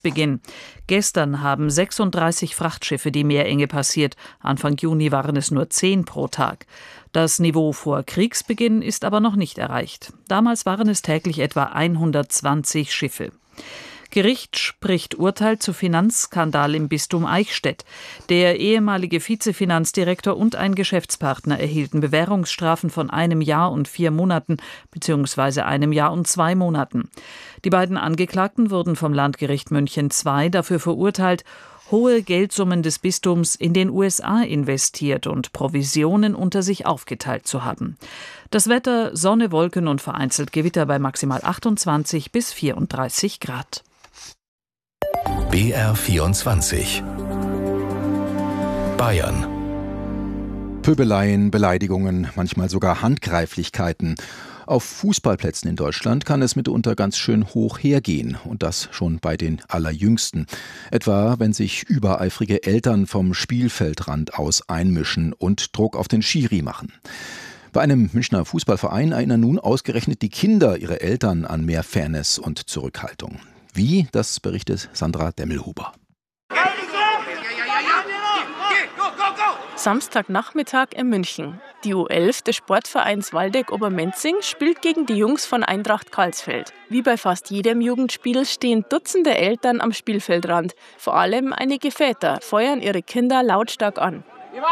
Beginn. Gestern haben 36 Frachtschiffe die Meerenge passiert. Anfang Juni waren es nur 10 pro Tag. Das Niveau vor Kriegsbeginn ist aber noch nicht erreicht. Damals waren es täglich etwa 120 Schiffe. Gericht spricht Urteil zu Finanzskandal im Bistum Eichstätt. Der ehemalige Vizefinanzdirektor und ein Geschäftspartner erhielten Bewährungsstrafen von 1 Jahr und 4 Monaten bzw. 1 Jahr und 2 Monaten. Die beiden Angeklagten wurden vom Landgericht München II dafür verurteilt, hohe Geldsummen des Bistums in den USA investiert und Provisionen unter sich aufgeteilt zu haben. Das Wetter: Sonne, Wolken und vereinzelt Gewitter bei maximal 28 bis 34 Grad. BR24 Bayern. Pöbeleien, Beleidigungen, manchmal sogar Handgreiflichkeiten. Auf Fußballplätzen in Deutschland kann es mitunter ganz schön hoch hergehen. Und das schon bei den Allerjüngsten. Etwa, wenn sich übereifrige Eltern vom Spielfeldrand aus einmischen und Druck auf den Schiri machen. Bei einem Münchner Fußballverein erinnern nun ausgerechnet die Kinder ihre Eltern an mehr Fairness und Zurückhaltung. Wie, das berichtet Sandra Demmelhuber. Samstagnachmittag in München. Die U11 des Sportvereins Waldeck-Obermenzing spielt gegen die Jungs von Eintracht Karlsfeld. Wie bei fast jedem Jugendspiel stehen Dutzende Eltern am Spielfeldrand. Vor allem einige Väter feuern ihre Kinder lautstark an.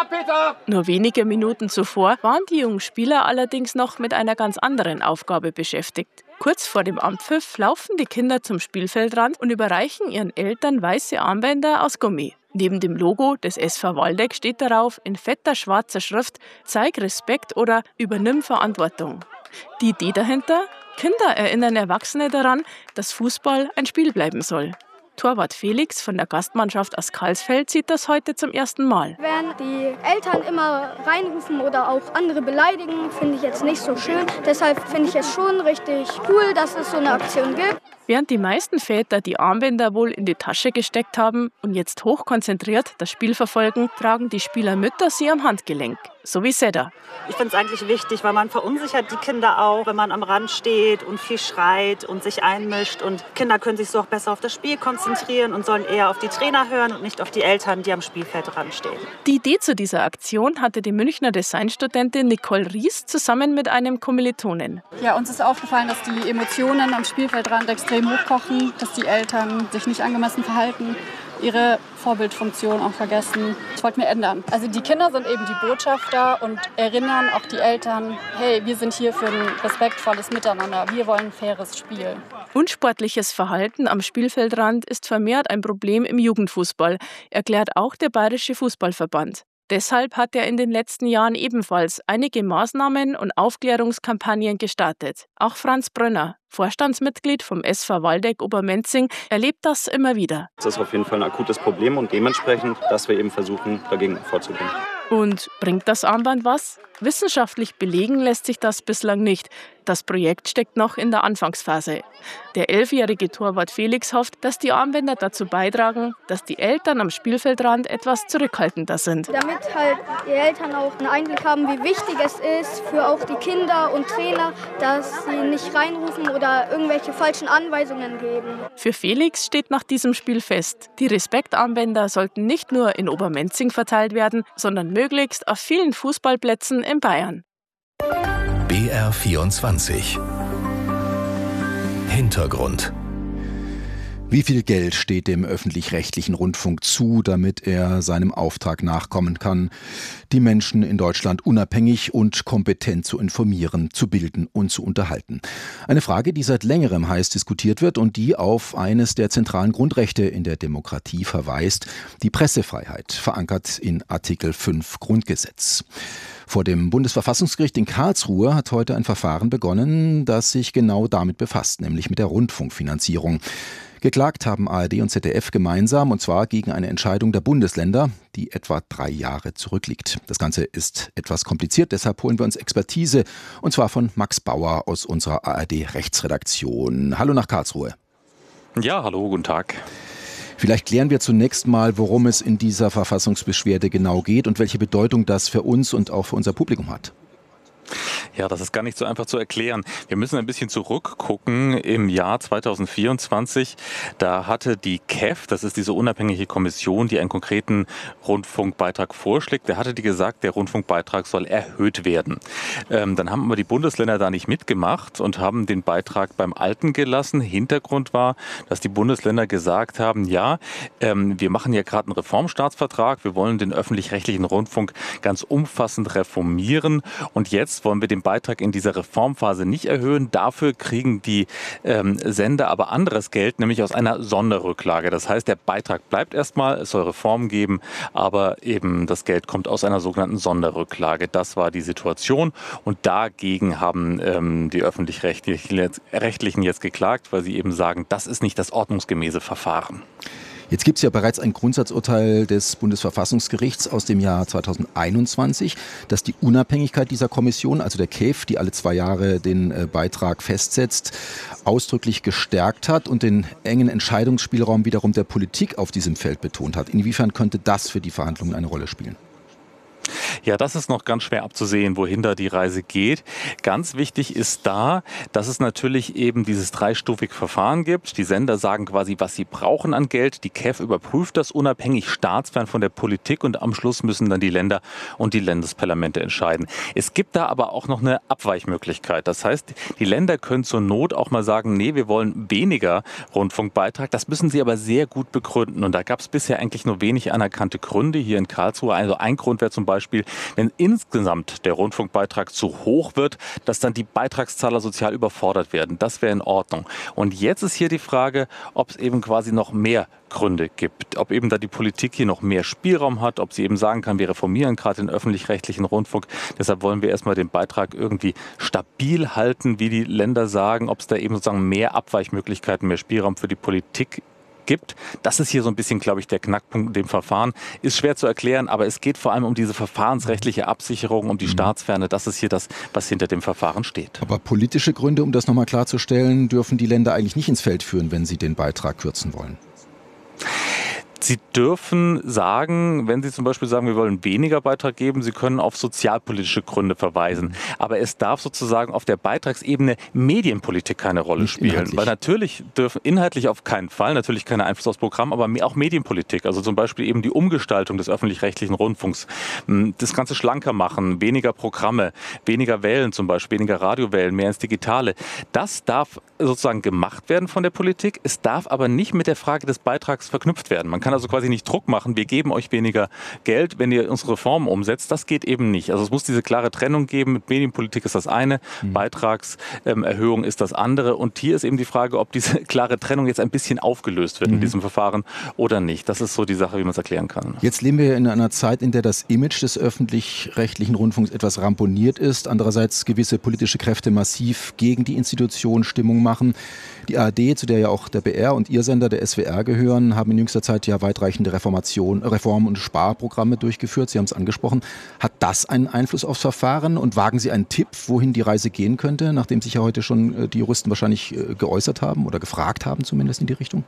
Nur wenige Minuten zuvor waren die jungen Spieler allerdings noch mit einer ganz anderen Aufgabe beschäftigt. Kurz vor dem Anpfiff laufen die Kinder zum Spielfeldrand und überreichen ihren Eltern weiße Armbänder aus Gummi. Neben dem Logo des SV Waldeck steht darauf in fetter schwarzer Schrift: Zeig Respekt oder übernimm Verantwortung. Die Idee dahinter? Kinder erinnern Erwachsene daran, dass Fußball ein Spiel bleiben soll. Torwart Felix von der Gastmannschaft aus Karlsfeld sieht das heute zum ersten Mal. Wenn die Eltern immer reinrufen oder auch andere beleidigen, finde ich jetzt nicht so schön. Deshalb finde ich es schon richtig cool, dass es so eine Aktion gibt. Während die meisten Väter die Armbänder wohl in die Tasche gesteckt haben und jetzt hochkonzentriert das Spiel verfolgen, tragen die Spielermütter sie am Handgelenk. So wie Seda. Ich finde es eigentlich wichtig, weil man verunsichert die Kinder auch, wenn man am Rand steht und viel schreit und sich einmischt. Und Kinder können sich so auch besser auf das Spiel konzentrieren und sollen eher auf die Trainer hören und nicht auf die Eltern, die am Spielfeldrand stehen. Die Idee zu dieser Aktion hatte die Münchner Designstudentin Nicole Ries zusammen mit einem Kommilitonen. Ja, uns ist aufgefallen, dass die Emotionen am Spielfeldrand extrem hochkochen, dass die Eltern sich nicht angemessen verhalten, ihre Vorbildfunktion auch vergessen. Das wollten wir ändern. Also die Kinder sind eben die Botschafter und erinnern auch die Eltern, hey, wir sind hier für ein respektvolles Miteinander, wir wollen ein faires Spiel. Unsportliches Verhalten am Spielfeldrand ist vermehrt ein Problem im Jugendfußball, erklärt auch der Bayerische Fußballverband. Deshalb hat er in den letzten Jahren ebenfalls einige Maßnahmen und Aufklärungskampagnen gestartet. Auch Franz Brönner, Vorstandsmitglied vom SV Waldeck-Obermenzing, erlebt das immer wieder. Das ist auf jeden Fall ein akutes Problem und dementsprechend, dass wir eben versuchen, dagegen vorzugehen. Und bringt das Armband was? Wissenschaftlich belegen lässt sich das bislang nicht. Das Projekt steckt noch in der Anfangsphase. Der 11-jährige Torwart Felix hofft, dass die Armbänder dazu beitragen, dass die Eltern am Spielfeldrand etwas zurückhaltender sind. Damit halt die Eltern auch einen Einblick haben, wie wichtig es ist für auch die Kinder und Trainer, dass sie nicht reinrufen oder irgendwelche falschen Anweisungen geben. Für Felix steht nach diesem Spiel fest: Die Respektarmbänder sollten nicht nur in Obermenzing verteilt werden, sondern möglichst auf vielen Fußballplätzen in Bayern. BR24 Hintergrund. Wie viel Geld steht dem öffentlich-rechtlichen Rundfunk zu, damit er seinem Auftrag nachkommen kann, die Menschen in Deutschland unabhängig und kompetent zu informieren, zu bilden und zu unterhalten? Eine Frage, die seit längerem heiß diskutiert wird und die auf eines der zentralen Grundrechte in der Demokratie verweist: die Pressefreiheit, verankert in Artikel 5 Grundgesetz. Vor dem Bundesverfassungsgericht in Karlsruhe hat heute ein Verfahren begonnen, das sich genau damit befasst, nämlich mit der Rundfunkfinanzierung. Geklagt haben ARD und ZDF gemeinsam, und zwar gegen eine Entscheidung der Bundesländer, die etwa 3 Jahre zurückliegt. Das Ganze ist etwas kompliziert, deshalb holen wir uns Expertise, und zwar von Max Bauer aus unserer ARD-Rechtsredaktion. Hallo nach Karlsruhe. Ja, hallo, guten Tag. Vielleicht klären wir zunächst mal, worum es in dieser Verfassungsbeschwerde genau geht und welche Bedeutung das für uns und auch für unser Publikum hat. Ja, das ist gar nicht so einfach zu erklären. Wir müssen ein bisschen zurückgucken. Im Jahr 2024, da hatte die KEF, das ist diese unabhängige Kommission, die einen konkreten Rundfunkbeitrag vorschlägt, da hatte die gesagt, der Rundfunkbeitrag soll erhöht werden. Dann haben aber die Bundesländer da nicht mitgemacht und haben den Beitrag beim Alten gelassen. Hintergrund war, dass die Bundesländer gesagt haben, ja, wir machen ja gerade einen Reformstaatsvertrag, wir wollen den öffentlich-rechtlichen Rundfunk ganz umfassend reformieren und jetzt wollen wir den Beitrag in dieser Reformphase nicht erhöhen. Dafür kriegen die Sender aber anderes Geld, nämlich aus einer Sonderrücklage. Das heißt, der Beitrag bleibt erstmal, es soll Reformen geben, aber eben das Geld kommt aus einer sogenannten Sonderrücklage. Das war die Situation und dagegen haben die Öffentlich-Rechtlichen jetzt geklagt, weil sie eben sagen, das ist nicht das ordnungsgemäße Verfahren. Jetzt gibt es ja bereits ein Grundsatzurteil des Bundesverfassungsgerichts aus dem Jahr 2021, das die Unabhängigkeit dieser Kommission, also der KEF, die alle 2 Jahre den Beitrag festsetzt, ausdrücklich gestärkt hat und den engen Entscheidungsspielraum wiederum der Politik auf diesem Feld betont hat. Inwiefern könnte das für die Verhandlungen eine Rolle spielen? Ja, das ist noch ganz schwer abzusehen, wohin da die Reise geht. Ganz wichtig ist da, dass es natürlich eben dieses dreistufige Verfahren gibt. Die Sender sagen quasi, was sie brauchen an Geld. Die KEF überprüft das unabhängig, staatsfern von der Politik und am Schluss müssen dann die Länder und die Landesparlamente entscheiden. Es gibt da aber auch noch eine Abweichmöglichkeit. Das heißt, die Länder können zur Not auch mal sagen, nee, wir wollen weniger Rundfunkbeitrag. Das müssen sie aber sehr gut begründen. Und da gab es bisher eigentlich nur wenig anerkannte Gründe hier in Karlsruhe. Also ein Grund wäre zum Beispiel, wenn insgesamt der Rundfunkbeitrag zu hoch wird, dass dann die Beitragszahler sozial überfordert werden. Das wäre in Ordnung. Und jetzt ist hier die Frage, ob es eben quasi noch mehr Gründe gibt. Ob eben da die Politik hier noch mehr Spielraum hat, ob sie eben sagen kann, wir reformieren gerade den öffentlich-rechtlichen Rundfunk. Deshalb wollen wir erstmal den Beitrag irgendwie stabil halten, wie die Länder sagen, ob es da eben sozusagen mehr Abweichmöglichkeiten, mehr Spielraum für die Politik gibt. Das ist hier so ein bisschen, glaube ich, der Knackpunkt in dem Verfahren. Ist schwer zu erklären, aber es geht vor allem um diese verfahrensrechtliche Absicherung, um die Staatsferne. Das ist hier das, was hinter dem Verfahren steht. Aber politische Gründe, um das nochmal klarzustellen, dürfen die Länder eigentlich nicht ins Feld führen, wenn sie den Beitrag kürzen wollen. Sie dürfen sagen, wenn Sie zum Beispiel sagen, wir wollen weniger Beitrag geben, Sie können auf sozialpolitische Gründe verweisen. Aber es darf sozusagen auf der Beitragsebene Medienpolitik keine Rolle spielen. Inhaltlich. Weil natürlich dürfen inhaltlich auf keinen Fall, natürlich kein Einfluss aufs Programm, aber auch Medienpolitik. Also zum Beispiel eben die Umgestaltung des öffentlich-rechtlichen Rundfunks. Das Ganze schlanker machen, weniger Programme, weniger Wellen zum Beispiel, weniger Radiowellen, mehr ins Digitale. Das darf sozusagen gemacht werden von der Politik. Es darf aber nicht mit der Frage des Beitrags verknüpft werden. Man kann also quasi nicht Druck machen, wir geben euch weniger Geld, wenn ihr unsere Reformen umsetzt. Das geht eben nicht. Also es muss diese klare Trennung geben. Mit Medienpolitik ist das eine, Beitragserhöhung ist das andere. Und hier ist eben die Frage, ob diese klare Trennung jetzt ein bisschen aufgelöst wird in diesem Verfahren oder nicht. Das ist so die Sache, wie man es erklären kann. Jetzt leben wir in einer Zeit, in der das Image des öffentlich-rechtlichen Rundfunks etwas ramponiert ist. Andererseits gewisse politische Kräfte massiv gegen die Institution Stimmung machen. Die ARD, zu der ja auch der BR und ihr Sender, der SWR, gehören, haben in jüngster Zeit ja weitreichende Reform- und Sparprogramme durchgeführt. Sie haben es angesprochen. Hat das einen Einfluss aufs Verfahren? Und wagen Sie einen Tipp, wohin die Reise gehen könnte, nachdem sich ja heute schon die Juristen wahrscheinlich geäußert haben oder gefragt haben, zumindest in die Richtung?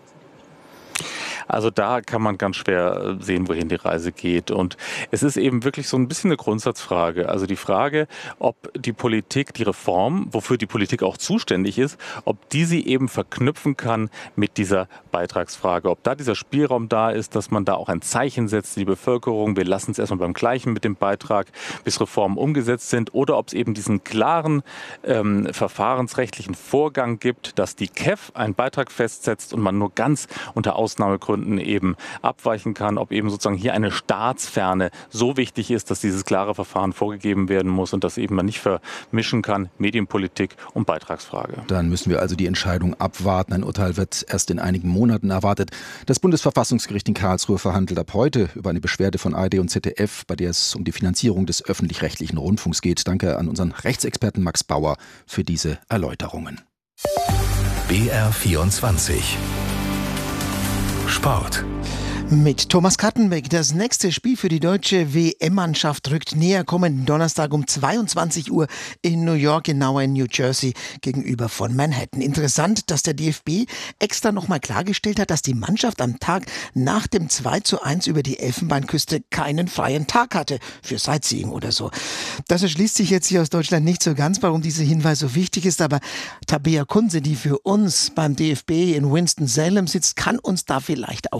Also da kann man ganz schwer sehen, wohin die Reise geht. Und es ist eben wirklich so ein bisschen eine Grundsatzfrage. Also die Frage, ob die Politik, die Reform, wofür die Politik auch zuständig ist, ob die sie eben verknüpfen kann mit dieser Beitragsfrage. Ob da dieser Spielraum da ist, dass man da auch ein Zeichen setzt, die Bevölkerung, wir lassen es erstmal beim Gleichen mit dem Beitrag, bis Reformen umgesetzt sind. Oder ob es eben diesen klaren verfahrensrechtlichen Vorgang gibt, dass die KEF einen Beitrag festsetzt und man nur ganz unter Ausnahmegründen eben abweichen kann, ob eben sozusagen hier eine Staatsferne so wichtig ist, dass dieses klare Verfahren vorgegeben werden muss und dass eben man nicht vermischen kann, Medienpolitik und Beitragsfrage. Dann müssen wir also die Entscheidung abwarten. Ein Urteil wird erst in einigen Monaten erwartet. Das Bundesverfassungsgericht in Karlsruhe verhandelt ab heute über eine Beschwerde von ARD und ZDF, bei der es um die Finanzierung des öffentlich-rechtlichen Rundfunks geht. Danke an unseren Rechtsexperten Max Bauer für diese Erläuterungen. BR24 Sport. Mit Thomas Kattenbeck. Das nächste Spiel für die deutsche WM-Mannschaft rückt näher, kommenden Donnerstag um 22 Uhr in New York, genauer in New Jersey, gegenüber von Manhattan. Interessant, dass der DFB extra nochmal klargestellt hat, dass die Mannschaft am Tag nach dem 2:1 über die Elfenbeinküste keinen freien Tag hatte für Sightseeing oder so. Das erschließt sich jetzt hier aus Deutschland nicht so ganz, warum dieser Hinweis so wichtig ist, aber Tabea Kunze, die für uns beim DFB in Winston-Salem sitzt, kann uns da vielleicht auch